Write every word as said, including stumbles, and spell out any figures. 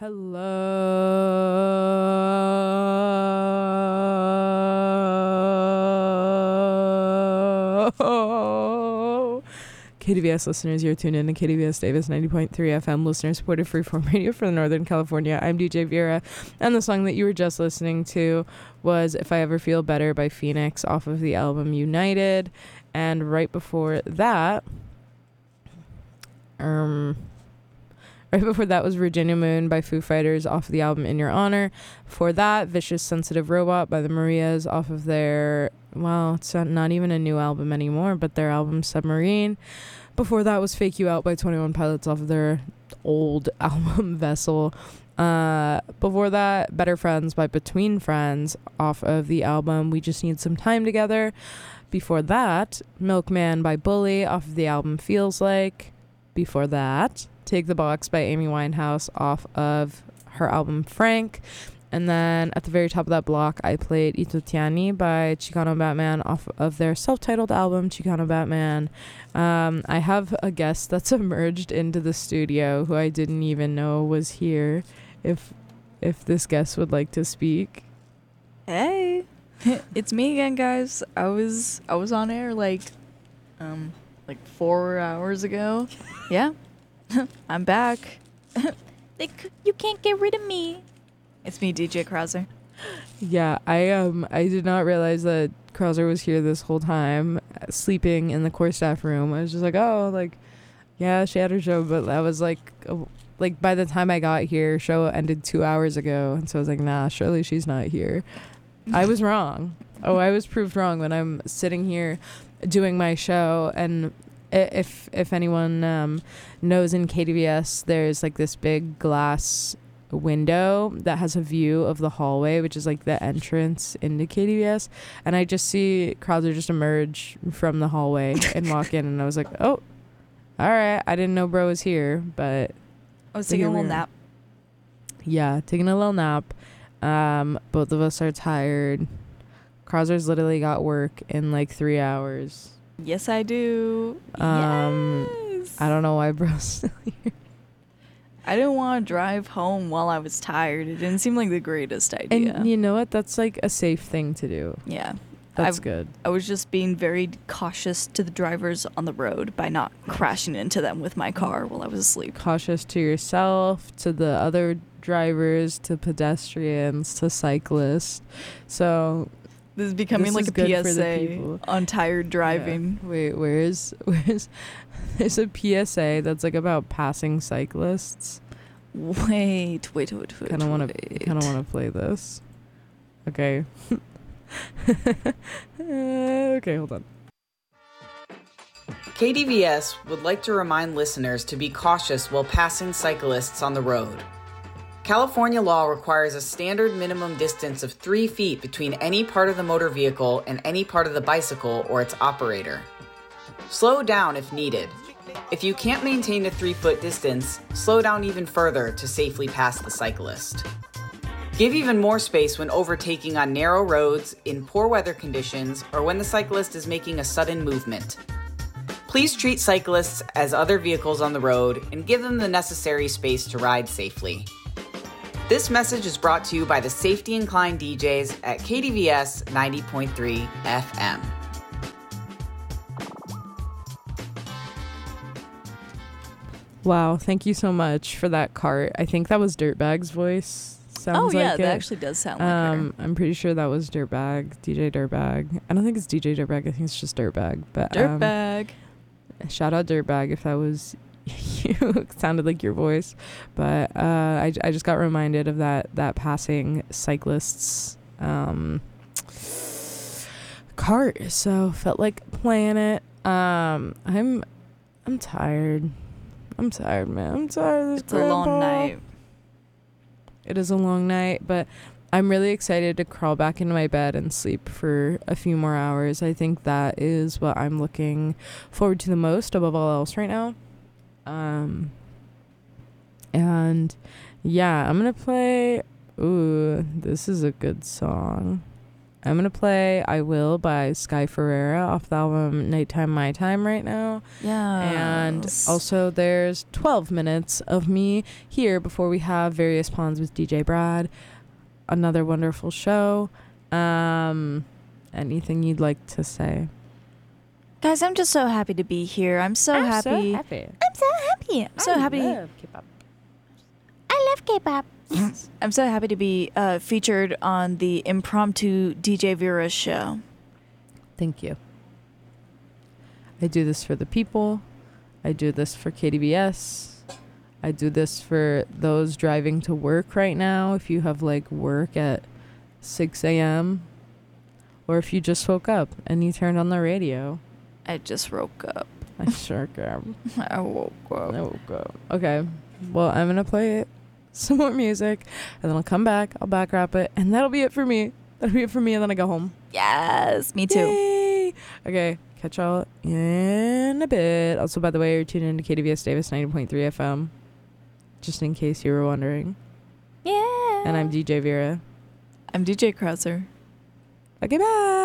Hello. K D V S listeners, you're tuned in to K D V S Davis ninety point three F M, listener-supported freeform radio for Northern California. I'm D J Vera, and the song that you were just listening to was If I Ever Feel Better by Phoenix off of the album United. And right before that, um... Right before that was Virginia Moon by Foo Fighters off of the album In Your Honor. Before that, Vicious Sensitive Robot by the Marias off of their, well, it's not even a new album anymore, but their album Submarine. Before that was Fake You Out by twenty-one Pilots off of their old album Vessel. Uh, before that, Better Friends by Between Friends off of the album We Just Need Some Time Together. Before that, Milkman by Bully off of the album Feels Like. Before that, Take the Box by Amy Winehouse off of her album Frank. And then at the very top of that block, I played Itutiani by Chicano Batman off of their self-titled album, Chicano Batman. Um, I have a guest that's emerged into the studio who I didn't even know was here. If if this guest would like to speak. Hey, it's me again, guys. I was I was on air like um like four hours ago. Yeah. I'm back. Like, you can't get rid of me. It's me, D J Krauser. Yeah, I um I did not realize that Krauser was here this whole time, uh, sleeping in the core staff room. I was just like, oh, like, yeah, she had her show, but I was like, oh, like by the time I got here, show ended two hours ago, and so I was like, nah, surely she's not here. I was wrong. Oh, I was proved wrong when I'm sitting here doing my show. And if if anyone um, knows, in K D V S, there's like this big glass window that has a view of the hallway, which is like the entrance into K D V S. And I just see Krauser just emerge from the hallway and walk in, and I was like, oh, all right. I didn't know bro was here, but I was taking a little nap. Yeah, taking a little nap. Um, both of us are tired. Krauser's literally got work in like three hours. Yes, I do. Um, yes. I don't know why bro's still here. I didn't want to drive home while I was tired. It didn't seem like the greatest idea. And you know what? That's like a safe thing to do. Yeah. That's I've, good. I was just being very cautious to the drivers on the road by not crashing into them with my car while I was asleep. Cautious to yourself, to the other drivers, to pedestrians, to cyclists. So this is becoming this like is a good P S for the A people. on tired driving. Yeah. Wait, where's where's there's a P S A that's like about passing cyclists. Wait, wait, wait, wait. Kind of want to kind of want to play this. Okay. Okay, hold on. K D V S would like to remind listeners to be cautious while passing cyclists on the road. California law requires a standard minimum distance of three feet between any part of the motor vehicle and any part of the bicycle or its operator. Slow down if needed. If you can't maintain a three-foot distance, slow down even further to safely pass the cyclist. Give even more space when overtaking on narrow roads, in poor weather conditions, or when the cyclist is making a sudden movement. Please treat cyclists as other vehicles on the road and give them the necessary space to ride safely. This message is brought to you by the Safety Inclined D Js at K D V S ninety point three F M. Wow, thank you so much for that cart. I think that was Dirtbag's voice. Sounds oh, yeah, like that it. actually does sound like um, her. I'm pretty sure that was Dirtbag, D J Dirtbag. I don't think it's D J Dirtbag. I think it's just Dirtbag. But Dirtbag. Um, shout out Dirtbag if that was you. It sounded like your voice. But uh, I, I just got reminded of that that passing cyclists um, cart. So felt like playing it. Um, I'm I'm tired. I'm tired, man. I'm tired of this It's a long grandpa. night. It is a long night, but I'm really excited to crawl back into my bed and sleep for a few more hours. I think that is what I'm looking forward to the most above all else right now. Um, and yeah, I'm going to play. Ooh, this is a good song. I'm going to play I Will by Sky Ferreira off the album Nighttime My Time right now. Yeah. And also there's twelve minutes of me here before we have Various Pawns with D J Brad. Another wonderful show. Um, anything you'd like to say? Guys, I'm just so happy to be here. I'm so I'm happy. so happy. I'm so happy. I'm so I happy. love K-pop. I love K-pop. I'm so happy to be uh, featured on the impromptu D J Vera show. Thank you. I do this for the people. I do this for K D B S. I do this for those driving to work right now. If you have like work at six a.m. or if you just woke up and you turned on the radio. I just woke up. I sure can. I woke up. I woke up. Okay. Well, I'm going to play it. Some more music, and then I'll come back, I'll back wrap it, and that'll be it for me. That'll be it for me, and then I go home. Yes, me too. Yay! Okay, catch y'all in a bit. Also, by the way, you're tuned in to K D V S Davis ninety point three F M, just in case you were wondering. Yeah. And I'm D J Vera. I'm D J Krauser. Okay, bye!